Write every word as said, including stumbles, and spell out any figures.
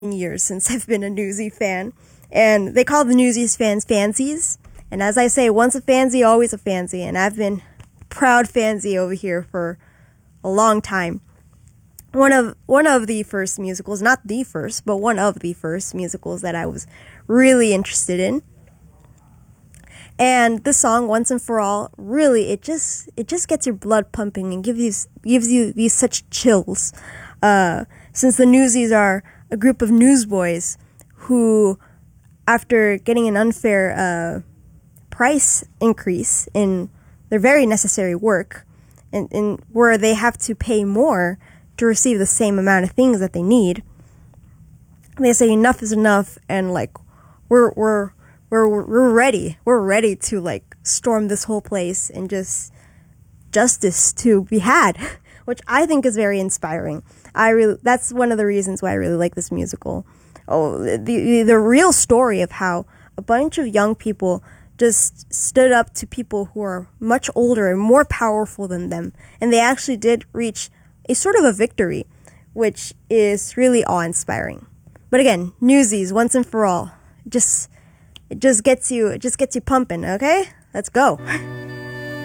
Years since I've been a Newsy fan, and they call the Newsies fans fansies. And as I say, once a fansy, always a fansy, and I've been proud fansy over here for a long time. One of one of the first musicals, not the first, but one of the first musicals that I was really interested in. And this song, Once and For All, really it just it just gets your blood pumping and gives you gives you these such chills. Uh, since the Newsies are a group of newsboys who, after getting an unfair uh, price increase in their very necessary work, and, and where they have to pay more to receive the same amount of things that they need, they say enough is enough, and like we're we're we're we're ready, we're ready to like storm this whole place and just justice to be had, which I think is very inspiring. I really, that's one of the reasons why I really like this musical. Oh, the the real story of how a bunch of young people just stood up to people who are much older and more powerful than them, and they actually did reach a sort of a victory, which is really awe-inspiring. But again, Newsies, Once and For All, just it just gets you, it just gets you pumping. Okay, let's go.